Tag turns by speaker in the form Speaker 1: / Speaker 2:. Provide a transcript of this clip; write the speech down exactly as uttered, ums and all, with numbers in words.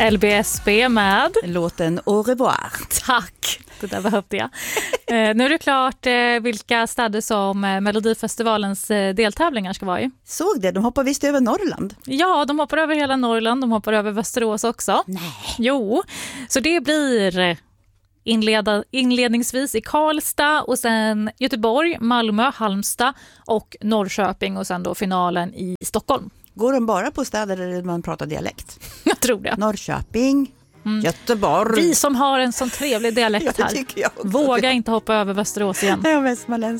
Speaker 1: L B S B med
Speaker 2: låten Au revoir.
Speaker 1: Tack, det där behövde jag. eh, nu är det klart eh, vilka städer som eh, Melodifestivalens eh, deltävlingar ska vara i.
Speaker 2: Såg det, de hoppar visst över Norrland.
Speaker 1: Ja, de hoppar över hela Norrland, de hoppar över Västerås också.
Speaker 2: Nej.
Speaker 1: Jo, så det blir inleda, inledningsvis i Karlstad och sen Göteborg, Malmö, Halmstad och Norrköping och sen då finalen i Stockholm.
Speaker 2: Går de bara på städer där man pratar dialekt?
Speaker 1: Jag tror det.
Speaker 2: Norrköping, mm. Göteborg.
Speaker 1: Vi som har en sån trevlig dialekt här.
Speaker 2: Ja, jag
Speaker 1: Våga inte hoppa över Västerås igen.
Speaker 2: Jag är västmanländsk.